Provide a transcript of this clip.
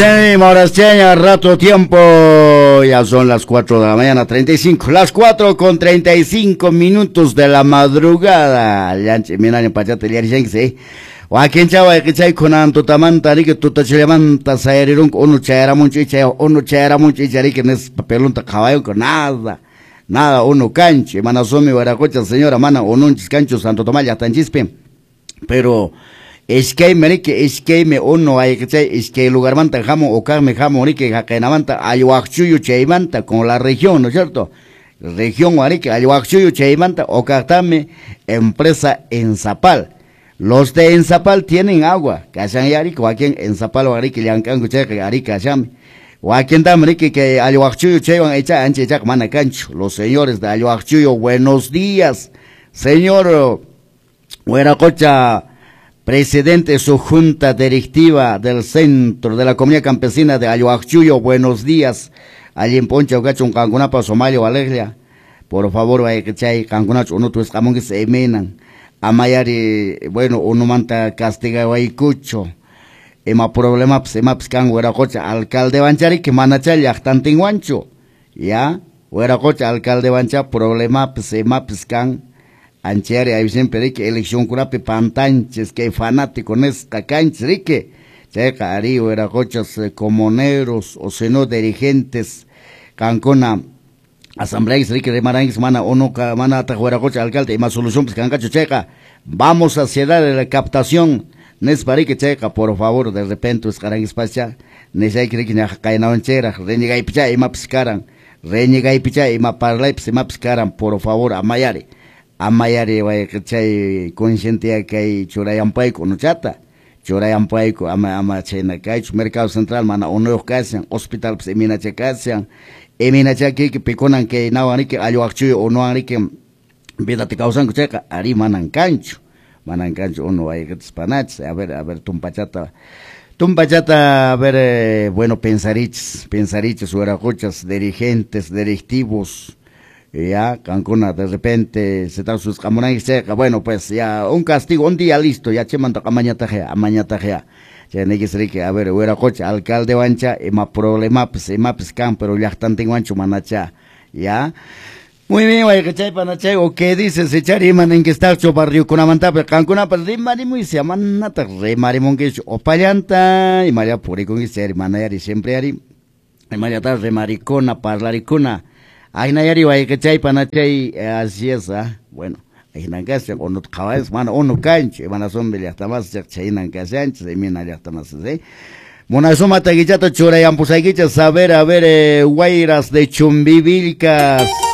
Horas rato tiempo, ya son las 4 de la mañana, 35, las 4 con 35 minutos de la madrugada. Yanchi, mira, en pachate, liar, yanchi, Wakin chawa, que chay conan, tutamanta, que tu tachilemanta, saerirun, uno chaera mucho y chari, que no es papelunta caballo con nada. Nada, uno canche, manasumi, guaracocha, señora, mana, uno cancho, santo tomaya, tan chispe. Pero, es que me uno hay que es que el lugar manta jamo o carme jamo ni que jacainamanta ayuachuyo cheimanta con la región, ¿no es cierto? Región Huarique, ayuachuyo cheimanta o cartame empresa en Zapal. Los de Enzapal tienen agua, cachan yari, cualquier en Zapal o Arique, yancan que Arica llame. Cualquier damrique que ayuachuyo cheivan echa anche echa mana cancho. Los señores de ayuachuyo, buenos días, señor Hueracocha. Presidente de su junta directiva del centro de la comunidad campesina de Ayuachuyo, buenos días. Allí en Poncha, Ogachun, Cangunapa, Somalia, Alegria. Por favor, vaya que chay, Cangunacho, uno tu escamón que se emenan. Amayari, bueno, uno manta castiga guaycucho. Ema problema, pues, ema piscan, hueracocha, alcalde banchari, que manacha, yachtantin guancho. Ya, hueracocha, alcalde bancha, problema, pues, ema piscan. Ancheri, hay siempre que elección curape pantanches, que fanático en esta cancha, que checa, arío, era cochas comuneros, o seno dirigentes, cancona, asambleas, rique de marangues, mana, uno, mana, atajuera cocha, alcalde, y más solución, pues, cancacho, checa, vamos a cerrar la captación, Nesparique, checa, por favor, de repente, es carangues pacha, nesai, que ni caina onchera, reniga y picha, y mapscaran, reniga y picha, y maparla, y mapscaran, por favor, a Mayari. Amayari vaya que chay consciente que hay churayampaico no chata churayampaico ama chena que hay mercado central mana uno ocasión hospital pues emina checasian emina cheque que piconan que no ani que ayuachu o no ani que vida te causan checa ari manan cancho uno vaya que spanach a ver tumpachata a ver bueno pensariches hueracochas dirigentes directivos. Ya, Cancuna, de repente, se está sus camones seca, bueno, pues ya, un castigo, un día listo, ya, chemanta, amañatajea, ya, ne que a ver, huera coche, alcalde wancha, ema problema, pues, can, pero ya, tanto guancho, manacha, ya. Muy bien, vaya que chay, panache, o qué dices, echar iman en que está el barrio con amanta, pero Cancuna, pues, rimarimu y se amanata, rimarimon que o payanta, y María Puri con ese, manayari, siempre ari, y María tal, remaricona, parlaricona, ay nayari vaya que chay panachay así es bueno ay nangas o no cabas mano uno canche van a son de hasta más chay nangas antes de mina hasta más mona soma taguichato chura y ampusaiquicha saber a ver guairas de Chumbivilcas